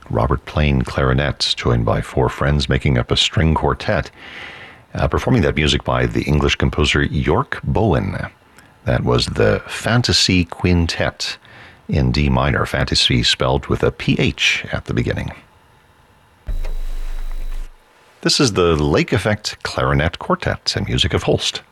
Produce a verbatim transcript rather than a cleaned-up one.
Robert Plain clarinet, joined by four friends making up a string quartet, uh, performing that music by the English composer York Bowen. That was the Fantasy Quintet in D minor, fantasy spelled with a P H at the beginning. This is the Lake Effect Clarinet Quartet and music of Holst.